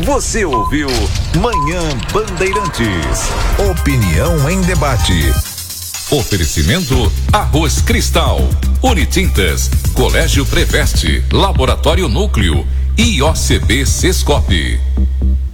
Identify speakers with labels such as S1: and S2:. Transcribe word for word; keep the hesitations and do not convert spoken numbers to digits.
S1: Você ouviu Manhã Bandeirantes. Opinião em debate. Oferecimento Arroz Cristal, Unitintas, Colégio Preveste, Laboratório Núcleo e O C B Sescope.